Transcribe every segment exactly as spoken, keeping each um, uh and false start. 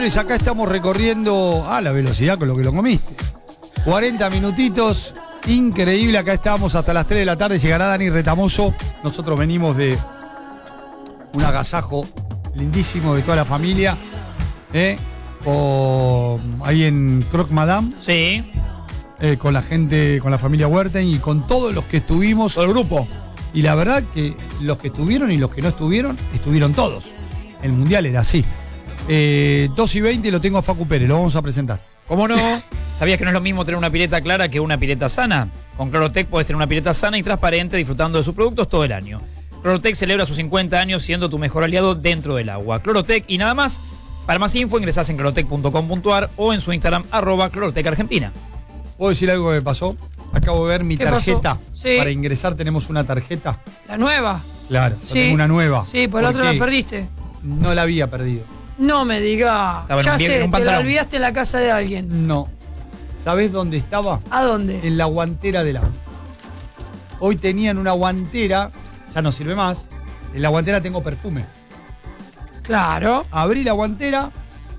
señores, acá estamos recorriendo a la velocidad con lo que lo comiste. cuarenta minutitos, increíble. Acá estamos hasta las tres de la tarde. Llegará Dani Retamoso. Nosotros venimos de un agasajo lindísimo de toda la familia. ¿eh? Con, ahí en Croc Madame. Sí. Eh, con la gente, con la familia Huerten y con todos los que estuvimos. Todo el grupo. Y la verdad que los que estuvieron y los que no estuvieron, estuvieron todos. El mundial era así. Eh, dos y veinte lo tengo a Facu Pérez, lo vamos a presentar. ¿Cómo no? ¿Sabías que no es lo mismo tener una pileta clara que una pileta sana? Con Clorotec puedes tener una pileta sana y transparente disfrutando de sus productos todo el año. Clorotec celebra sus cincuenta años siendo tu mejor aliado dentro del agua. Clorotec y nada más. Para más info ingresás en clorotec punto com punto a r o en su Instagram arroba Clorotec Argentina. ¿Puedo decir algo que me pasó? Acabo de ver mi tarjeta. Sí. Para ingresar tenemos una tarjeta. ¿La nueva? Claro, yo Sí. tengo una nueva. Sí, por la otra la perdiste. No la había perdido. No me digas. Estaba en Ya un bien- en sé, un te la pantalón. olvidaste en la casa de alguien. No. ¿Sabés dónde estaba? ¿A dónde? En la guantera del auto. Hoy tenían una guantera, ya no sirve más. En la guantera tengo perfume. Claro. Abrí la guantera,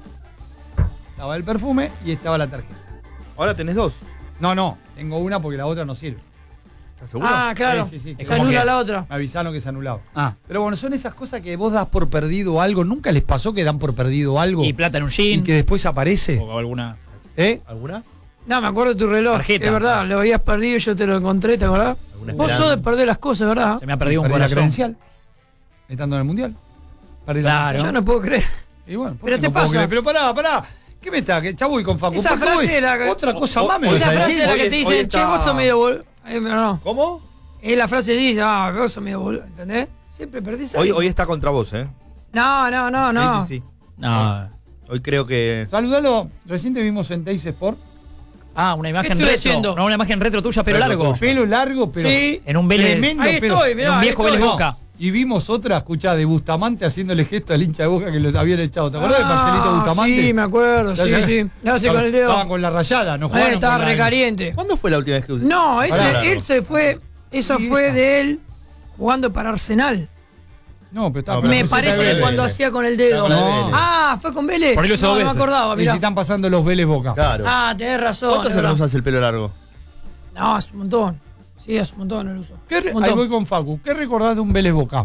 estaba el perfume y estaba la tarjeta. Ahora tenés dos. No, no, tengo una porque la otra no sirve. ¿Estás seguro? Ah, claro. Sí, sí, sí. Es Se como anula que- la otra. Me avisaron que se anulaba. Ah. Pero bueno, son esas cosas que vos das por perdido algo. ¿Nunca les pasó que dan por perdido algo? Y plata en un y jean. que después aparece. O alguna. ¿Eh? ¿Alguna? No, me acuerdo de tu reloj. Tarjeta. Es verdad, lo habías perdido y yo te lo encontré, ¿te acordás? ¿Alguna Vos esperanza? sos de perder las cosas, ¿verdad? Se me ha perdido un Perdí la corazón. credencial. Estando en el mundial. Perdí la Claro. Yo no puedo creer. Y bueno, ¿por Pero qué te no puedo pasa. creer? Pero pará, pará. ¿Qué me está? Que Chabuy con Facu. Esa ¿Por qué frase voy? era que- Otra cosa o- más me o- vas Esa a frase decir. es la hoy que es- te hoy dicen, che, está- vos sos medio boludo. Eh, pero no. ¿Cómo? Es la frase que dice, ah, vos sos medio boludo. ¿Entendés? Siempre perdés Hoy, algo. hoy está contra vos, ¿eh? No, no, no, no. Sí, sí, sí. No. Hoy creo que. Saludalo. Recién te vimos en Teis Sport. Ah, una imagen estoy retro. haciendo? No, una imagen retro tuya, pero Retro largo. tuya. Pelo largo, pero. Sí. En un Vélez. Tremendo Ahí pelo. estoy, mirá, en un ahí viejo estoy. Vélez No. Boca. Y vimos otra, escuchá, de Bustamante haciéndole gesto al hincha de Boca que lo habían echado. ¿Te acordás de Ah, Marcelito Bustamante? Sí, me acuerdo, sí, Ya- sí. Le hace con el Estaban dedo. con la rayada, no Eh, jugaron estaba con la- recaliente. ¿Cuándo fue la última vez que usé? No, ese, Pará. él se fue. Eso Sí, fue vieja. de él jugando para Arsenal. No, pero estaba No, con la Me camiseta parece de que Vélez. cuando hacía con el dedo. Estaba con el No. Vélez. Ah, fue con Vélez. Por ahí lo hizo no, dos no me veces. acordaba, Y mirá. si están pasando los Vélez Boca. Claro. Ah, tenés razón. ¿Cuántas es horas verdad. usas el pelo largo? No, hace un montón. Sí, hace un montón el uso. ¿Qué re- Un Ahí montón. voy con Facu. ¿Qué recordás de un Vélez Boca?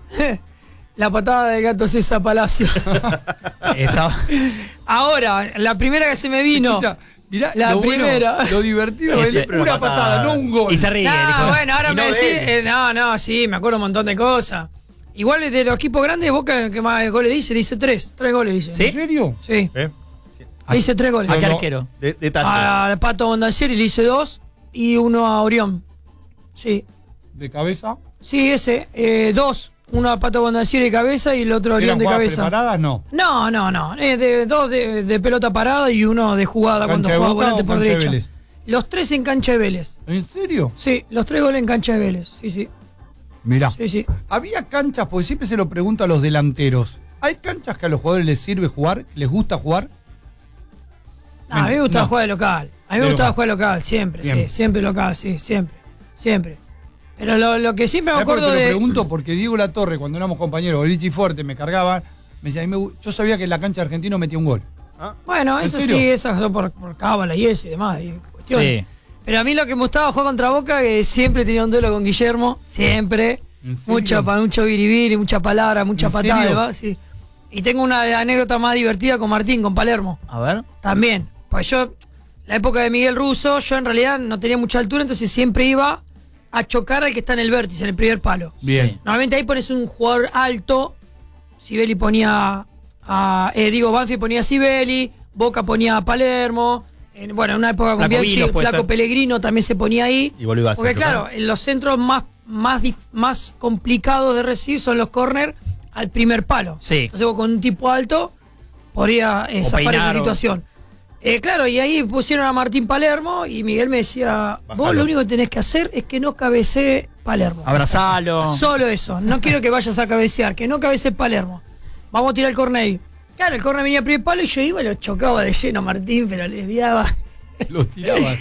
La patada del gato César Palacio. Estaba. Ahora, la primera que se me vino. Escucha, mirá, La lo bueno, primera. lo divertido Ese- es una patada, no un gol. Y se ríe. No, dijo. bueno, ahora Y me no decís. de eh, no, no, sí, me acuerdo un montón de cosas. Igual de los equipos grandes, Boca, que más goles dice, dice tres. Tres goles dice. ¿Sí? ¿En serio? Sí. ¿Eh? Dice tres goles. ¿A qué no. arquero? De, detalle. Al Pato Bondancieri le hice dos y uno a Orión. Sí. ¿De cabeza? Sí, ese. Eh, dos. Uno a Pato Bondancieri de cabeza y el otro a ¿Eran Orión de jugadas cabeza. preparadas? No. No, no, no. Eh, de, dos de, de pelota parada y uno de jugada cuando ¿Cancha de jugaba Boca volante o por cancha de derecha. Vélez? Los tres en cancha de Vélez. ¿En serio? Sí, los tres goles en cancha de Vélez. Sí, sí. Mirá. Sí, sí. Había canchas, porque siempre se lo pregunto a los delanteros. ¿Hay canchas que a los jugadores les sirve jugar? ¿Les gusta jugar? No, a mí me gustaba No. jugar de local. A mí me De gustaba local. jugar de local, siempre, Siempre. sí. Siempre local, sí, siempre. Siempre. Pero lo, lo que siempre me ¿Sabés por qué acuerdo te lo de. pregunto? Porque Diego Latorre, cuando éramos compañeros, Bolichi Fuerte, me cargaba. Me decía, a mí me gu- yo sabía que en la cancha de Argentino metía un gol. Bueno, ¿En eso serio? sí, esas son por, por cábala y eso y demás. Y cuestiones. Sí. Pero a mí lo que me gustaba jugar contra Boca, que siempre tenía un duelo con Guillermo, siempre. ¿En serio? Mucha, pa- mucho biribiri, mucha palabra, mucha ¿En patada, serio? ¿va? Sí. Y tengo una anécdota más divertida con Martín, con Palermo. A ver. También. Pues yo, la época de Miguel Russo, yo en realidad no tenía mucha altura, entonces siempre iba a chocar al que está en el vértice, en el primer palo. Bien. Sí. Normalmente ahí pones un jugador alto. Sibeli ponía a. Eh, digo, Banfi ponía a Sibeli, Boca ponía a Palermo. En, bueno, en una época con Flaco Bianchi, Vilos puede Flaco ser. Pellegrino también se ponía ahí. Y vos lo ibas a Porque chocar. claro, en los centros más, más, dif- más complicados de recibir son los corners al primer palo. Sí. Entonces vos con un tipo alto podría eh, O zafar peinar, esa o- situación. Eh, claro, y ahí pusieron a Martín Palermo y Miguel me decía, vos Bajalo. lo único que tenés que hacer es que no cabecee Palermo. Abrazalo. Solo eso, no quiero que vayas a cabecear, que no cabecee Palermo. Vamos a tirar el córner ahí. Claro, el córner venía a primer palo y yo iba y lo chocaba de lleno a Martín, pero le daba. Los tirabas.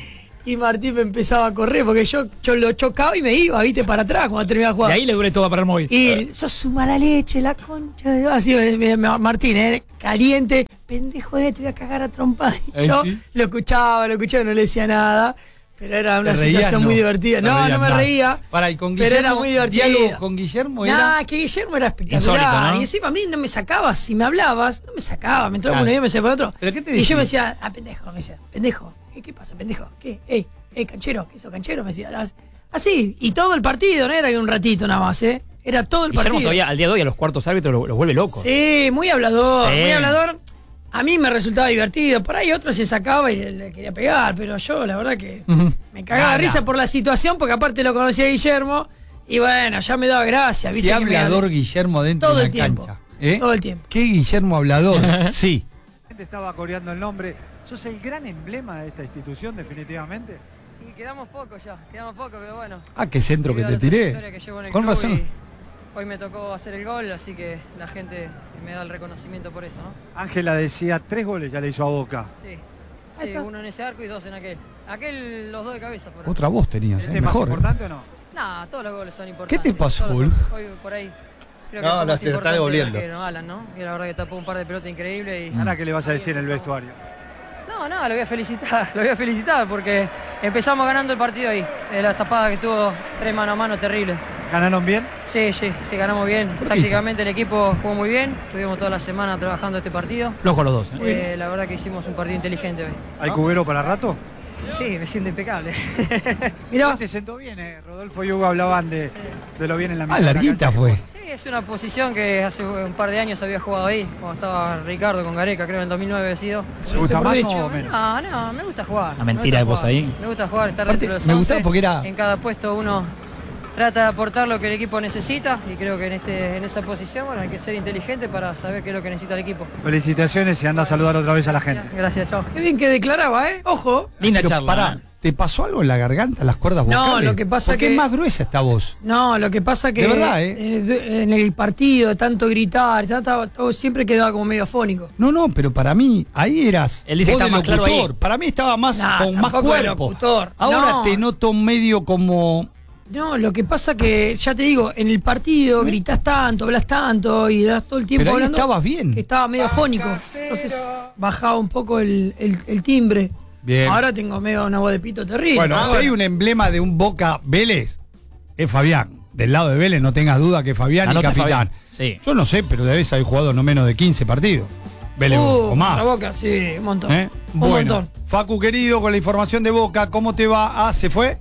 y Martín me empezaba a correr porque yo, yo lo chocaba y me iba, viste, para atrás cuando terminaba de Y jugar. ahí le duré todo para el móvil. Y sos su mala leche, la concha de... Así me, me- me- Martín, eh, caliente, pendejo, eh, te voy a cagar a trompada. Y Ahí yo sí. lo escuchaba, lo escuchaba, no le decía nada. Pero era una ¿Te reías? situación No. muy divertida. No No, reías no me nada. reía. Pará, y con pero era Guillermo, muy divertido. diálogo con Guillermo era- Nah, que Guillermo era espectacular. Insólito, ¿no? Y encima a mí no me sacabas. Si me hablabas, no me sacaba. Me entraba Claro. por uno y me decía por otro. ¿Pero qué te y yo decía? me decía, ah, pendejo, me decía, pendejo. ¿Qué, qué pasa, pendejo? ¿Qué? Ey, ey, canchero, ¿qué hizo canchero? Me decía, "As- así. Y todo el partido, no era que un ratito nada más, ¿eh? Era todo el Guillermo partido. todavía, al día de hoy, a los cuartos árbitros los, los vuelve locos. Sí, muy hablador, Sí. muy hablador. A mí me resultaba divertido. Por ahí otro se sacaba y le, le quería pegar, pero yo la verdad que me cagaba Nada. de risa por la situación, porque aparte lo conocía a Guillermo y bueno, ya me daba gracia, ¿viste? Qué que me- hablador Guillermo dentro Todo de el la tiempo, cancha. ¿eh? todo el tiempo. Qué Guillermo hablador. Sí. Te estaba coreando el nombre. Sos el gran emblema de esta institución, definitivamente. Y quedamos poco ya, quedamos poco, pero bueno. Ah, qué centro que te tiré. Con razón. Hoy me tocó hacer el gol, así que la gente me da el reconocimiento por eso, ¿no? Ángela decía, tres goles ya le hizo a Boca. Sí. Sí, uno en ese arco y dos en aquel. Aquel, los dos de cabeza fueron. Otra voz tenías, ¿Este eh, es más mejor. eh. importante o no? Nah, todos los goles son importantes. ¿Qué te pasó, Todos boludo? los- Hoy por ahí. Creo que No, fue no, más se te está importante devolviendo. el arquero, Alan, ¿no? Y la verdad que tapó un par de pelotas increíbles y... Ahora, ¿qué le vas a decir en el vestuario? No, no, lo voy a felicitar, lo voy a felicitar porque empezamos ganando el partido ahí. De las tapadas que tuvo, tres mano a mano terribles. ¿Ganaron bien? Sí, sí, sí, ganamos bien. Tácticamente el equipo jugó muy bien. Estuvimos toda la semana trabajando este partido. Flojos los dos. ¿eh? Eh, la verdad que hicimos un partido inteligente hoy. ¿Hay cubero para rato? Sí, me siento impecable. Mirá. Mirá. Te sentó bien, eh. Rodolfo y Hugo hablaban de, de lo bien en la Ah, mitad de la larguita cancha. fue. Sí, es una posición que hace un par de años había jugado ahí, cuando estaba Ricardo con Gareca, creo en el dos mil nueve había sido. ¿Te gusta más Provecho. o menos? No, no, me gusta jugar. Una me mentira gusta de vos jugar. ahí. Me gusta jugar, estar Aparte, dentro de los me once. gustaba porque era- En cada puesto uno trata de aportar lo que el equipo necesita y creo que en este en esa posición, bueno, hay que ser inteligente para saber qué es lo que necesita el equipo. Felicitaciones y anda a saludar otra vez a la gente. Gracias, chao. Qué bien que declaraba, ¿eh? Ojo. Linda Pero charla. pará, ¿eh? ¿te pasó algo en la garganta, las cuerdas No, vocales? lo que pasa Porque que- es más gruesa esta voz. No, lo que pasa que De verdad, ¿eh? eh, en el partido, de tanto gritar, tanto- todo, siempre quedaba como medio afónico. No, no, pero para mí, ahí eras Él dice voz que de está más claro locutor. ahí. Para mí estaba más Nah, con más tampoco de cuerpo. locutor. Ahora No. te noto medio como... No, lo que pasa que, ya te digo, en el partido gritás tanto, hablas tanto y das todo el tiempo Pero ahí hablando. estabas bien. Que estaba medio afónico. Entonces bajaba un poco el, el- el timbre. Bien. Ahora tengo medio una voz de pito terrible. Bueno, Ah, si hay un emblema de un Boca Vélez, es Fabián. Del lado de Vélez no tengas duda que Fabián y Anota capitán. Fabián, sí. Yo no sé, pero debes haber jugado no menos de quince partidos. Vélez Uh, o más. la Boca, sí, un montón. ¿Eh? Un Bueno, montón. Facu querido, con la información de Boca, ¿cómo te va? Ah, ¿se fue?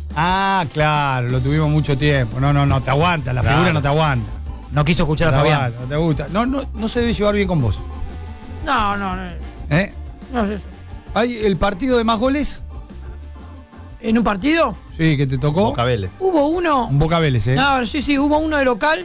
Ah, claro, lo tuvimos mucho tiempo. No, no, no, te aguanta, la Claro. figura no te aguanta. No quiso escuchar No a te Fabián. aguanta, no te gusta. No, no, no se debe llevar bien con vos. No, no, no. ¿Eh? No sé. ¿Hay el partido de más goles? ¿En un partido? Sí, que te tocó. Boca Vélez. Hubo uno. Un Boca Vélez, ¿eh? No, sí, sí, hubo uno de local.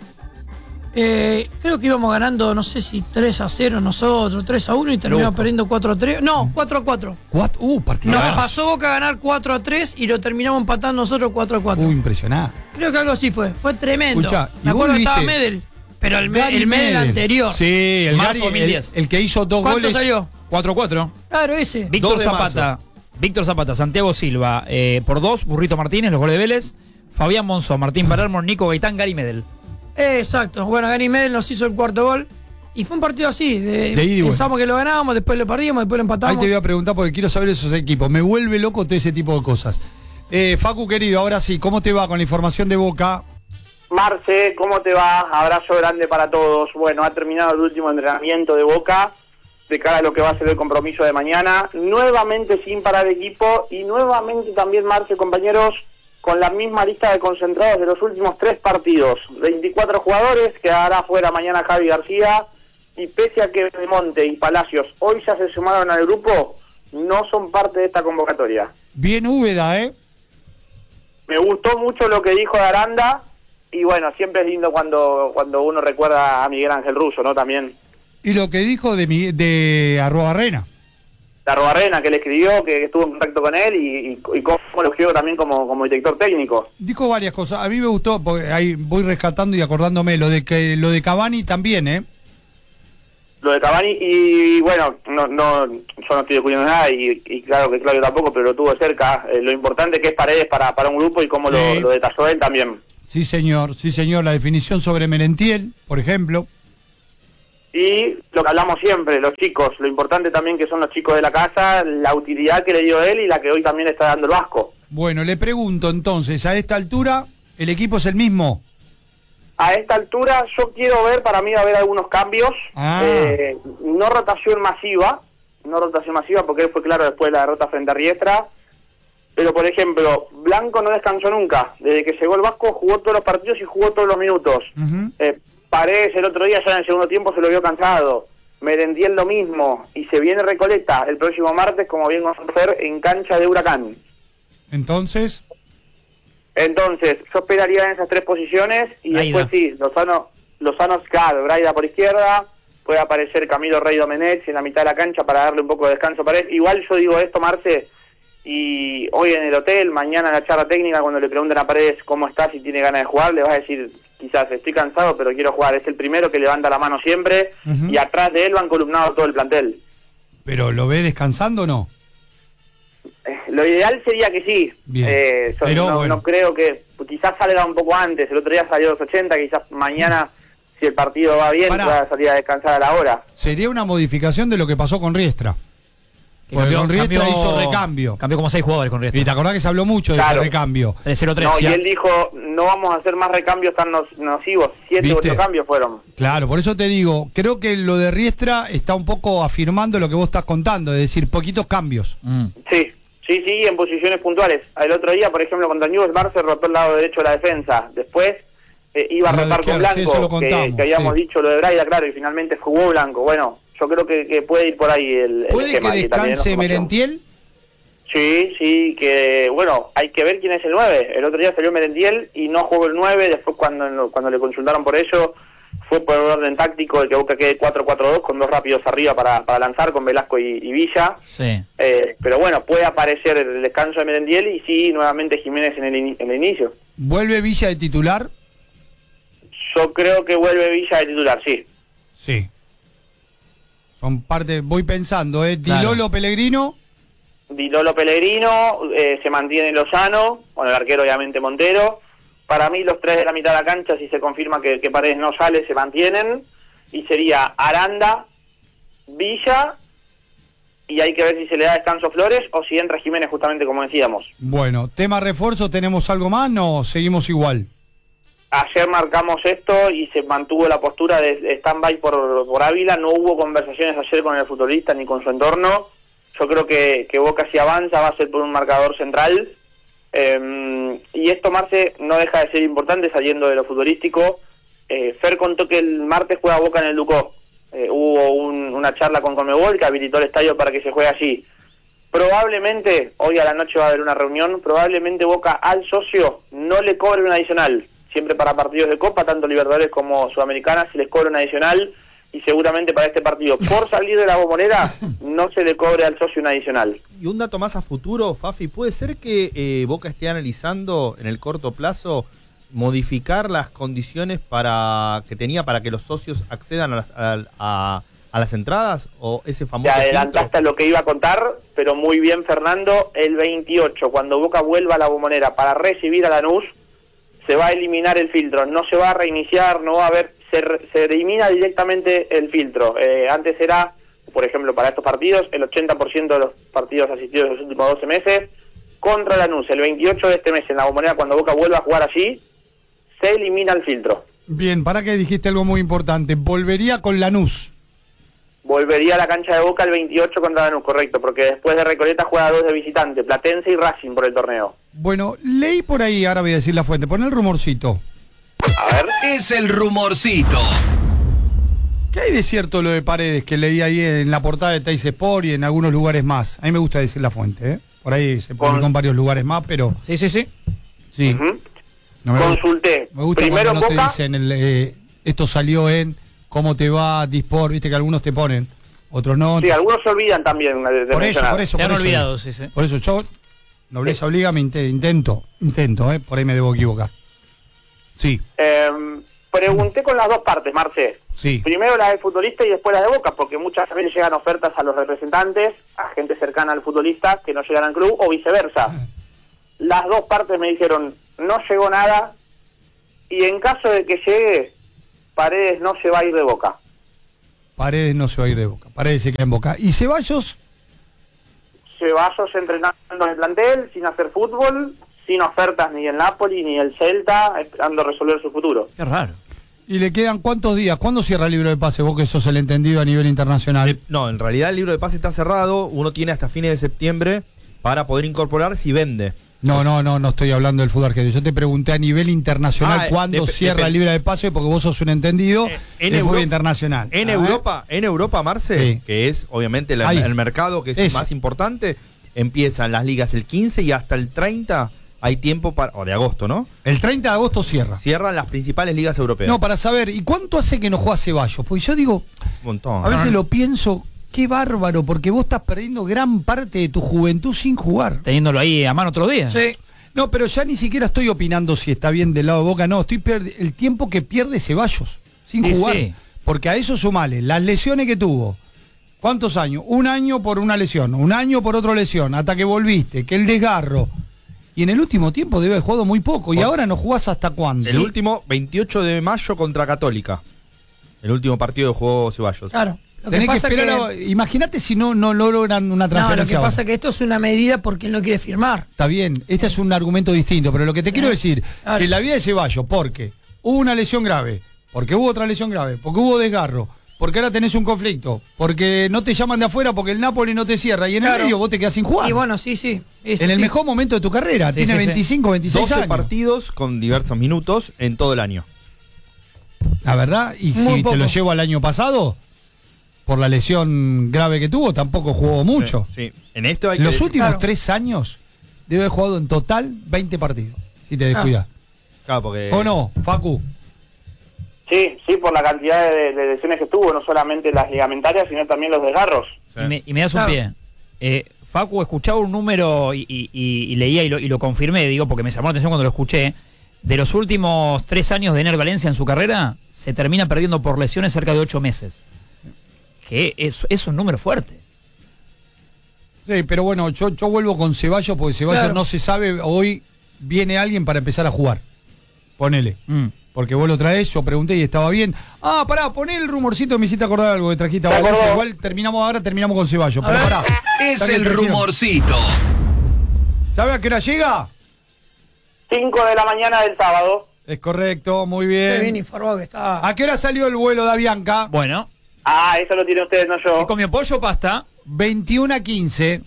Eh, creo que íbamos ganando, no sé si tres a cero nosotros, tres a uno y terminamos Loco. perdiendo cuatro a tres. No, cuatro a cuatro. Cuatro- Uh, partido. Nos pasó Boca a ganar cuatro a tres y lo terminamos empatando nosotros cuatro a cuatro. Uh, impresionante. Creo que algo así fue. Fue tremendo. Escuchá, ¿y Me vos acuerdo que estaba viste? Medel. Pero el, me- Gary el Medel Medel. anterior. Sí, el Marzo Gary, dos mil diez. el, el que hizo dos ¿Cuánto goles. salió? cuatro a cuatro. Claro, ese. Víctor dos de Zapata. Víctor Zapata, Santiago Silva, eh, por dos, Burrito Martínez, los goles de Vélez. Fabián Monzó, Martín Palermo, Nico Gaitán, Gary Medel. Eh, exacto. Bueno, Gary Medel nos hizo el cuarto gol. Y fue un partido así. De, De ida y vuelta. pensamos que lo ganábamos, después lo perdimos, después lo Ahí empatamos. te voy a preguntar porque quiero saber esos equipos. Me vuelve loco todo ese tipo de cosas. Eh, Facu, querido, ahora sí, ¿cómo te va con la información de Boca? Marce, ¿cómo te va? Abrazo grande para todos. Bueno, ha terminado el último entrenamiento de Boca de cara a lo que va a ser el compromiso de mañana. Nuevamente sin parar equipo y nuevamente también, Marce, compañeros, con la misma lista de concentrados de los últimos tres partidos. veinticuatro jugadores, quedará fuera mañana Javi García y pese a que Monte y Palacios hoy ya se sumaron al grupo, no son parte de esta convocatoria. Bien Úbeda, ¿eh? Me gustó mucho lo que dijo de Aranda y bueno, siempre es lindo cuando cuando uno recuerda a Miguel Ángel Russo, ¿no? También Y lo que dijo de, mi, de Arrobarrena. la Arrobarrena que le escribió, que estuvo en contacto con él y, y, y cómo lo escribió también como, como director técnico. Dijo varias cosas. A mí me gustó, porque ahí voy rescatando y acordándome, lo de que lo de Cavani también, ¿eh? lo de Cavani, y bueno, no, no, yo no estoy descubriendo nada, y, y claro que Claudio tampoco, pero lo tuvo cerca. Eh, lo importante que es Paredes para, para un grupo y cómo Sí. lo, lo detalló él también. Sí, señor, sí, señor. La definición sobre Merentiel, por ejemplo. Y lo que hablamos siempre, los chicos, lo importante también que son los chicos de la casa, la utilidad que le dio él y la que hoy también está dando el Vasco. Bueno, le pregunto entonces, a esta altura, ¿el equipo es el mismo? A esta altura yo quiero ver, para mí va a haber algunos cambios, Ah. eh, no rotación masiva, no rotación masiva porque él fue claro después de la derrota frente a Riestra, pero por ejemplo, Blanco no descansó nunca, desde que llegó el Vasco jugó todos los partidos y jugó todos los minutos. Ujú. eh, Paredes el otro día ya en el segundo tiempo se lo vio cansado, Merentiel lo mismo, y se viene Recoleta el próximo martes, como bien vamos a hacer, en cancha de Huracán. Entonces, Entonces, yo esperaría en esas tres posiciones y Braida. después sí, Lozano, Lozano claro, Braida por izquierda, puede aparecer Camilo Rey Domenech en la mitad de la cancha para darle un poco de descanso a Paredes. Igual yo digo esto, Marce, y hoy en el hotel, mañana en la charla técnica, cuando le pregunten a Paredes cómo está, si tiene ganas de jugar, le vas a decir, quizás estoy cansado, pero quiero jugar. Es el primero que levanta la mano siempre, Ujú. y atrás de él van columnado todo el plantel. ¿pero lo ve descansando o no? Eh, Lo ideal sería que sí. Bien. Eh, yo Pero, no, bueno. no creo que... Quizás salga un poco antes. El otro día salió a los ochenta, quizás mañana, si el partido va bien, Pará. pueda salir a descansar a la hora. Sería una modificación de lo que pasó con Riestra. Que Porque con Riestra hizo recambio. Cambió como seis jugadores con Riestra. Y te acordás que se habló mucho de Claro. ese recambio. tres cero tres. No, y ya- él dijo, no vamos a hacer más recambios tan nos- nocivos. Siete o ¿Viste? ocho cambios fueron. Claro, por eso te digo, creo que lo de Riestra está un poco afirmando lo que vos estás contando, es decir, poquitos cambios. Mm. Sí, sí, sí, en posiciones puntuales. El otro día, por ejemplo, contra Newell's, Barce rotó el lado derecho de la defensa. Después eh, iba a Lado rotar con izquierdo, sí, Blanco, eso lo que, contamos, que habíamos sí. dicho lo de Braida, claro, y finalmente jugó Blanco. Bueno, yo creo que, que puede ir por ahí el, el ¿Puede esquema, que y también descanse la formación. Merentiel? Sí, sí, que bueno, hay que ver quién es el nueve. El otro día salió Merentiel y no jugó el nueve, después cuando cuando le consultaron por ello, fue por orden táctico de que Boca quede cuatro cuatro dos con dos rápidos arriba para, para lanzar con Velasco y, y Villa. Sí. Eh, pero bueno, puede aparecer el descanso de Merentiel y sí, nuevamente Jiménez en el, in- en el inicio. ¿Vuelve Villa de titular? Yo creo que vuelve Villa de titular, sí. Sí. Son parte, voy pensando, ¿eh? Claro. Dilolo Pellegrino, Di Lolo Pellegrino, eh, se mantiene Lozano, con el arquero obviamente Montero. Para mí los tres de la mitad de la cancha, si se confirma que, que Paredes no sale, se mantienen. Y sería Aranda, Villa, y hay que ver si se le da descanso a Flores o si entra Jiménez justamente como decíamos. bueno, tema refuerzo, ¿tenemos algo más? No, seguimos igual. Ayer marcamos esto y se mantuvo la postura de de stand-by por, por Ávila. No hubo conversaciones ayer con el futbolista ni con su entorno. Yo creo que, que Boca si avanza va a ser por un marcador central. Eh, y esto, Marce, no deja de ser importante saliendo de lo futbolístico. Eh, Fer contó que el martes juega Boca en el Ducó. Eh, hubo un- una charla con Conmebol que habilitó el estadio para que se juegue allí. Probablemente, hoy a la noche va a haber una reunión, probablemente Boca al socio no le cobre un adicional. Siempre para partidos de Copa, tanto Libertadores como Sudamericana, se les cobra un adicional. Y seguramente para este partido, por salir de la Bombonera, no se le cobre al socio un adicional. Y un dato más a futuro, Fafi, ¿puede ser que eh, Boca esté analizando en el corto plazo modificar las condiciones para que tenía para que los socios accedan a las, a, a- a las entradas? ¿O ese Te famoso filtro? adelantaste a lo que iba a contar, pero muy bien, Fernando. El veintiocho, cuando Boca vuelva a la Bombonera para recibir a Lanús, se va a eliminar el filtro. No se va a reiniciar, no va a haber... Se, re- se elimina directamente el filtro. Eh, antes era, por ejemplo, para estos partidos, el ochenta por ciento de los partidos asistidos en los últimos doce meses, contra Lanús. El veintiocho de este mes, en la Bombonera, cuando Boca vuelva a jugar allí, se elimina el filtro. Bien, para que dijiste algo muy importante, volvería con Lanús. Volvería a la cancha de Boca el veintiocho contra Lanús, correcto, porque después de Recoleta juega dos de visitante, Platense y Racing por el torneo. Bueno, leí por ahí, ahora voy a decir la fuente, pon el rumorcito. A ver, Es el rumorcito. ¿Qué hay de cierto lo de Paredes que leí ahí en la portada de Teis Sport y en algunos lugares más? A mí me gusta decir la fuente, ¿eh? Por ahí se publicó Con- en varios lugares más, pero Sí, sí, sí. sí. ujú. No me gusta, Consulté. me gusta Primero cuando en no te Boca, dicen, el, eh, esto salió en cómo te va, Disport, viste que algunos te ponen, otros no. sí, algunos se olvidan también de, de por eso, mencionar. por eso, Se han por eso. olvidado, sí, sí. Por eso yo, nobleza obliga, me inte- intento, intento, ¿eh? Por ahí me debo equivocar. Sí, Eh, pregunté con las dos partes, Marce. Sí. Primero las del futbolista y después las de Boca, porque muchas veces llegan ofertas a los representantes, a gente cercana al futbolista que no llegan al club, o viceversa. Las dos partes me dijeron, no llegó nada, y en caso de que llegue, Paredes no se va a ir de Boca. Paredes no se va a ir de Boca. Paredes se queda en Boca. ¿Y Ceballos? Ceballos entrenando en el plantel, sin hacer fútbol, sin ofertas ni el Napoli ni el Celta, esperando resolver su futuro. Qué raro. ¿Y le quedan cuántos días? ¿Cuándo cierra el libro de pase? Vos que sos el entendido a nivel internacional. Eh, no, en realidad el libro de pase está cerrado. Uno tiene hasta fines de septiembre para poder incorporar si vende. No, no, no, no estoy hablando del fútbol argentino. Yo te pregunté a nivel internacional Ah, cuándo dep- cierra dep- el libro de pase, porque vos sos un entendido Eh, en del fútbol Euro- internacional. En Ah, Europa, en Europa, Marce, Sí. que es obviamente la- Ahí. el mercado que es Ese. más importante, empiezan las ligas el quince y hasta el treinta hay tiempo para, o de agosto, ¿no? El treinta de agosto cierra. Cierran las principales ligas europeas. No, para saber, ¿y cuánto hace que no juega Ceballos? Porque yo digo, Un montón. a veces lo pienso, qué bárbaro, porque vos estás perdiendo gran parte de tu juventud sin jugar. Teniéndolo ahí a mano otro día. Sí. No, pero ya ni siquiera estoy opinando si está bien del lado de Boca, no, estoy perdi- el tiempo que pierde Ceballos sin Sí, jugar. sí. Porque a eso sumale las lesiones que tuvo. ¿Cuántos años? Un año por una lesión, un año por otra lesión, hasta que volviste, que el desgarro. Y en el último tiempo debe haber jugado muy poco. ¿Y Bueno. ahora no jugás hasta cuándo? El último, veintiocho de mayo contra Católica. El último partido que jugó Ceballos. Claro. Lo que Tenés que pasa que, esperar. a- Imagínate si no, no logran una no, lo transferencia. que ahora. pasa es que esto es una medida porque él no quiere firmar. Está bien, este es un argumento distinto, pero lo que te quiero decir, Claro. que la vida de Ceballos, porque hubo una lesión grave, porque hubo otra lesión grave, porque hubo desgarro, porque ahora tenés un conflicto, porque no te llaman de afuera porque el Napoli no te cierra y en Claro. el medio vos te quedás sin jugar. Y bueno, sí, sí. eso en el sí. mejor momento de tu carrera, Sí, tiene sí, sí. veinticinco, veintiséis doce años. partidos con diversos minutos en todo el año. La verdad, y Muy si poco. te lo llevo al año pasado, por la lesión grave que tuvo, tampoco jugó mucho. Sí, sí. En esto hay que Los decir- últimos Claro. tres años debe haber jugado en total veinte partidos, si te descuidas. Claro, porque ¿O no, Facu? Sí, sí, por la cantidad de, de lesiones que tuvo, no solamente las ligamentarias, sino también los desgarros. Sí. Y, me, y me das Claro. un pie. Eh, Facu, escuchaba un número y, y- y- y leía y lo, y lo confirmé, digo, porque me llamó la atención cuando lo escuché. De los últimos tres años de Ener Valencia en su carrera, se termina perdiendo por lesiones cerca de ocho meses. Que es, es un número fuerte. Sí, pero bueno, yo, yo vuelvo con Ceballos porque Ceballos Claro. no se sabe, hoy viene alguien para empezar a jugar. Ponele. Mm. Porque vos lo traes, yo pregunté y estaba bien. Ah, pará, poné el rumorcito, me hiciste acordar algo que trajiste a De Valencia. acuerdo. Igual terminamos ahora, terminamos con Ceballos. A Pero ver. pará. Es Está bien, el tranquilo. rumorcito. ¿Sabe a qué hora llega? cinco de la mañana del sábado. Es correcto, muy Qué bien bien. informado que está. ¿A qué hora salió el vuelo de Avianca? Bueno, Ah, eso lo tiene usted, no ¿y yo. comió pollo o pasta? veintiuno a quince.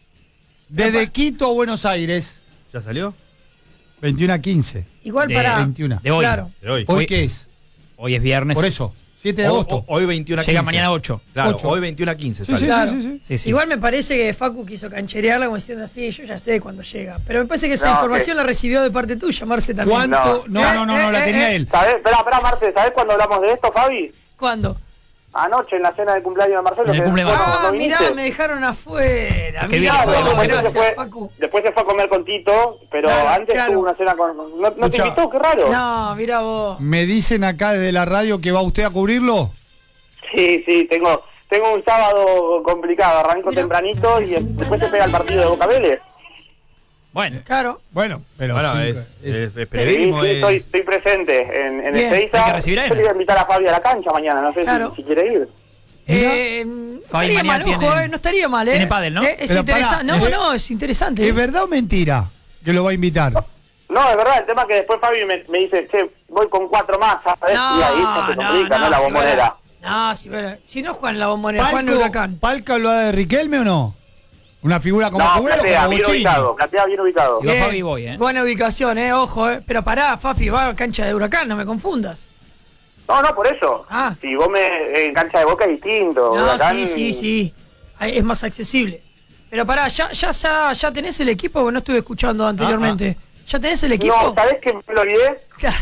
Desde Quito a Buenos Aires. ¿Ya salió? veintiuno a quince. Igual de para. veintiuno. De hoy. Claro. De hoy. ¿Hoy Hoy- qué es? Hoy es viernes. Por eso, siete de O- agosto. o- hoy veintiuno a Llega quince. mañana ocho. Claro, Ocho. hoy veintiuno a quince Sí, sale. sí, Claro. sí, sí, sí. Sí, sí. Igual me parece que Facu quiso cancherearla como diciendo así, yo ya sé cuándo llega. Pero me parece que esa No, información que- la recibió de parte tuya, Marce también. ¿Cuánto? No, No. no, no, no, la Eh, eh, tenía eh. él. ¿Sabés? Espera, espera, Marce, ¿sabés cuándo hablamos de esto, Fabi? ¿Cuándo? Anoche en la cena de cumpleaños de Marcelo. En el que cumple de después Marcelo. Ah, no mirá, viniste. me dejaron afuera. Qué bien Mirá, que fue, bueno, Marcelo. después, se gracias, fue, Facu. después se fue a comer con Tito, pero Claro, antes claro. tuvo una cena con... ¿No, no te Escuchá. invitó? Qué raro. No, mira vos. Me dicen acá desde la radio que va usted a cubrirlo. Sí, sí, tengo tengo un sábado complicado. Arranco Mirá. tempranito y después se pega el partido de Boca Vélez. Bueno, Claro. Bueno, pero Bueno, sí, es, es- es- es Sí, periodismo. sí, es- estoy, estoy presente en, en Bien. Ezeiza. Hay que recibir a él. Yo le voy a invitar a Fabi a la cancha mañana, no sé si- Claro. si, quiere ir. Mirá. Eh, no Fabi estaría mal, mañana ojo, tiene- eh, no estaría mal, ¿eh? tiene pádel, ¿no? Eh, es Pero interesante. pará, No, ¿es- no, es interesante. ¿Es eh. verdad o mentira que lo va a invitar? No, es verdad, el tema es que después Fabi me, me dice, che, voy con cuatro más, ¿sabes? y ahí se complica, ¿no? La si bombonera. fuera- No, si, fuera- si no juegan en la bombonera, juegan en Huracán. ¿Palca lo da de Riquelme o no? ¿Una figura como No, Agüero o platea, como bien Bochini? ubicado, platea bien ubicado. Si va Fabi, voy, ¿eh? Buena ubicación, eh, ojo, eh. Pero pará, Fafi, va a cancha de Huracán, no me confundas. No, no, por eso. Ah. Si vos me en cancha de Boca es distinto. No, Huracán- sí, sí, sí. Ahí es más accesible. Pero pará, ¿ya, ya, ya, ya tenés el equipo o no estuve escuchando anteriormente? ¿Ya tenés el equipo? No, ¿sabés que me lo olvidé?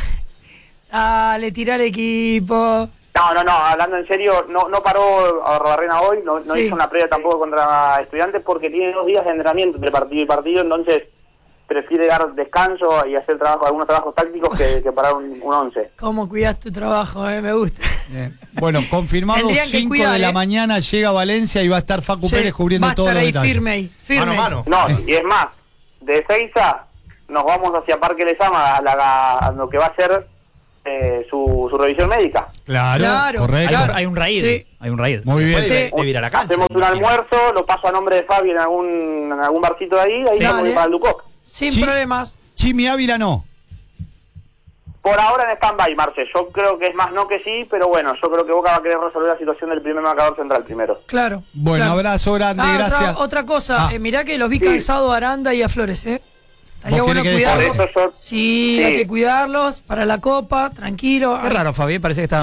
Dale, tirá el equipo. No, no, no, hablando en serio, no no paró a Barrena hoy, no, no Sí. hizo una previa tampoco contra Estudiantes porque tiene dos días de entrenamiento entre partido y partido, entonces prefiere dar descanso y hacer trabajo, algunos trabajos tácticos que, que parar un, un once. ¿Cómo cuidas tu trabajo? Eh? Me gusta. Bien. Bueno, confirmado, Tendrían que cinco cuidar, de la ¿eh? mañana llega a Valencia y va a estar Facu Sí, Pérez cubriendo va a todos estar los ahí detalles. firme ahí, firme. Mano a mano. No, y es más, de Ezeiza nos vamos hacia Parque Lezama a, la, a lo que va a ser eh, su, su revisión médica. Claro, Claro, correcto. Hay, Claro. un, hay un raíz. Sí. Hay un raíz. Muy bien. Puede Sí. ir- debe ir a la cancha. Hacemos un imagino. almuerzo, lo paso a nombre de Fabi en algún, en algún barcito de ahí, ahí Sí. vamos a Dale. ir para el Ducó. Sin Sí. problemas. Chimi Ávila no. Por ahora en stand-by, Marce. Yo creo que es más no que sí, pero bueno, yo creo que Boca va a querer resolver la situación del primer marcador central primero. Claro. Bueno, claro. abrazo grande, Ah, gracias. Otra, otra cosa, Ah. eh, mirá que los vi Sí. cansados a Aranda y a Flores, ¿eh? Estaría ¿Vos bueno querés que Por cuidarlos. eso yo... Sí, Sí. hay que cuidarlos para la copa, tranquilo. Qué raro, Fabi, parece que está